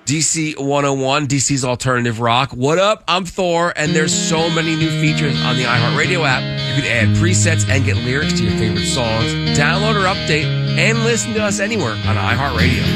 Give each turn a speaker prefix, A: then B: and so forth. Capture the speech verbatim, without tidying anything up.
A: D C one oh one, D C's Alternative Rock. What up? I'm Thor, and there's so many new features on the iHeartRadio app. You can add presets and get lyrics to your favorite songs, download or update, and listen to us anywhere on iHeartRadio.